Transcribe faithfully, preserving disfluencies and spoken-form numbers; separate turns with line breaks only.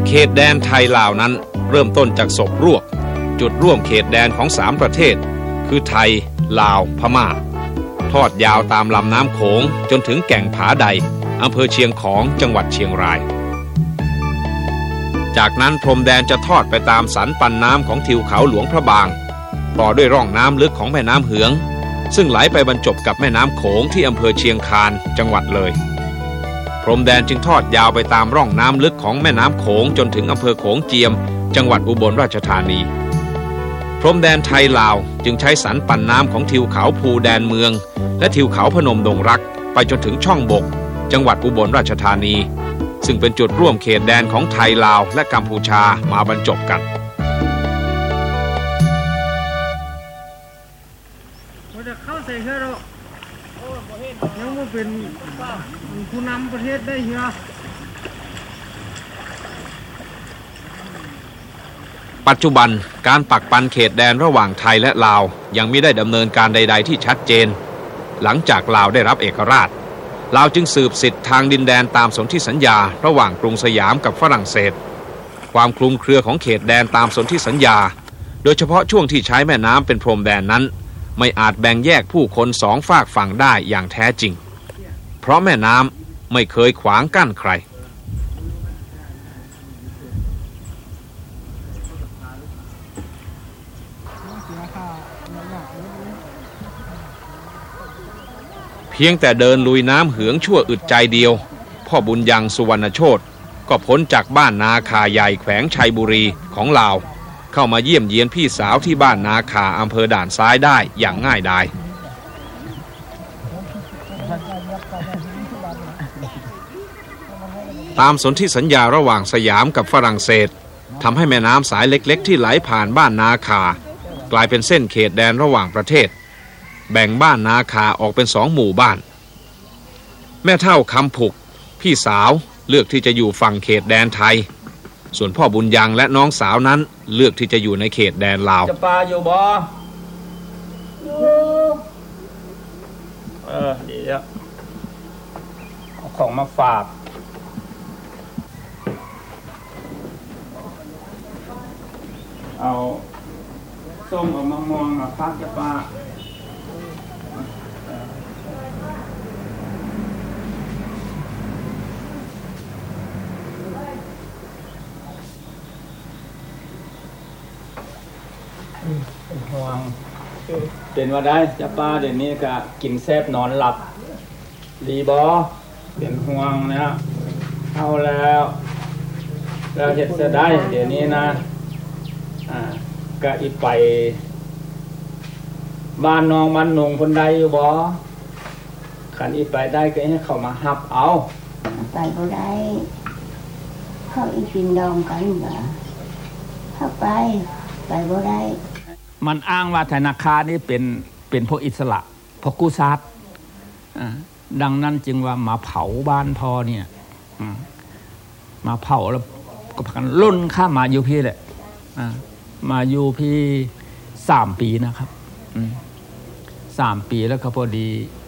เขตแดนไทยลาวนั้นเริ่มต้นจากศพรวกจุดร่วมเขตแดนของสามประเทศคือไทยลาวพม่าทอดยาวตามลำน้ำโขงจนถึงแก่งผาใดอำเภอเชียงของจังหวัดเชียงรายจากนั้นพรมแดนจะทอดไปตามสันปันน้ำของทิวเขาหลวงพระบางต่อด้วยร่องน้ำลึกของแม่น้ำเหืองซึ่งไหลไปบรรจบกับแม่น้ำโขงที่อำเภอเชียงคานจังหวัดเลยพรมแดนจึงทอดยาวไปตามร่องน้ำลึกของแม่น้ำโขงจนถึงอำเภอโขงเจียมจังหวัดอุบลราชธานีพรมแดนไทยลาวจึงใช้สันปันน้ำของทิวเขาภูแดนเมืองและทิวเขาพนมดงรักไปจนถึงช่องบกจังหวัดอุบลราชธานีซึ่งเป็นจุดร่วมเขตแดนของไทยลาวและกัมพูชามาบรรจบกัน
เข้าใส่เฮือเรายังว่าเป็นผู้นำประเทศได้เฮีย
ปัจจุบันการปักปันเขตแดนระหว่างไทยและลาวยังไม่ได้ดำเนินการใดๆที่ชัดเจนหลังจากลาวได้รับเอกราชลาวจึงสืบสิทธิ์ทางดินแดนตามสนธิสัญญาระหว่างกรุงสยามกับฝรั่งเศสความคลุมเครือของเขตแดนตามสนธิสัญญาโดยเฉพาะช่วงที่ใช้แม่น้ำเป็นพรมแดนนั้นไม่อาจแบ่งแยกผู้คนสองฝากฝั่งได้อย่างแท้จริงเพราะแม่น้ำไม่เคยขวางกั้นใครเพียงแต่เดินลุยน้ำเหืองชั่วอึดใจเดียวพ่อบุญยังสุวรรณโชติก็พ้นจากบ้านนาคาใหญ่แขวงชัยบุรีของลาวเข้ามาเยี่ยมเยียนพี่สาวที่บ้านนาคาอำเภอด่านซ้ายได้อย่างง่ายดายตามสนธิสัญญาระหว่างสยามกับฝรั่งเศสทำให้แม่น้ำสายเล็กๆที่ไหลผ่านบ้านนาคากลายเป็นเส้นเขตแดนระหว่างประเทศแบ่งบ้านนาคาออกเป็นสองหมู่บ้านแม่เฒ่าคำผุกพี่สาวเลือกที่จะอยู่ฝั่งเขตแดนไทยส่วนพ่อบุญยังและน้องสาวนั้นเลือกที่จะอยู่ในเขตแดนลาว
จะปลาอยู่บ่อยู่เออดีแล้วเอาของมาฝากเอาส้มเอามะม่วงมาพักจะปลาเป็นห่วงเป็นว่าได้จะป้าเดี๋ยวนี้ก็กินแซ่บนอนหลับรีบอเป็นห่วงนะเอาแล้วเราเห็ดจะได้เดี๋ยวนี้นะอ่าก็อีไปบ้านน้องบ้านนงคนใดอยู่บอขันอีไปได้ก็ให้เขามาหับเอา
ไปบ่ได้เขาอีกินดองกันเหรอถ้าไปไปบ่ได้
มันอ้างว่าธนาคารนี่เป็นเป็นพวกอิสระพวกกู้ทรัพย์ดังนั้นจึงว่ามาเผาบ้านพอเนี่ยมาเผาแล้วก็พักกันล้นข้ามาอยู่พี่แหละมาอยู่พี่สามปีนะครับสามปีแล้วก็พอดี